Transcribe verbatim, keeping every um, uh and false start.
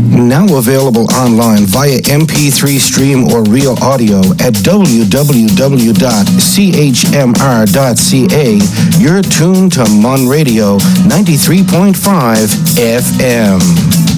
Now available online via M P three stream or real audio at w w w dot c h m r dot c a. You're tuned to Mon Radio ninety-three point five F M.